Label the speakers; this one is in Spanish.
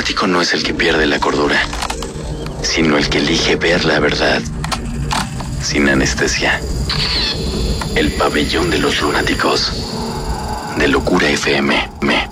Speaker 1: lunático no es el que pierde la cordura, sino el que elige ver la verdad sin anestesia. El pabellón de los lunáticos de Locura FM.